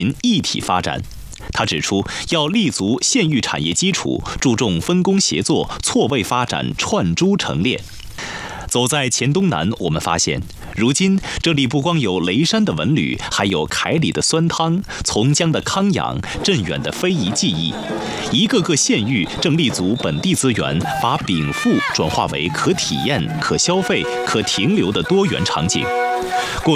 一体发展。他指出，要立足县域产业基础，注重分工协作、错位发展、串珠成列。走在黔东南，我们发现，如今这里不光有雷山的文旅，还有凯里的酸汤、从江的康养、镇远的非遗技艺。一个个县域正立足本地资源，把禀赋转化为可体验、可消费、可停留的多元场景。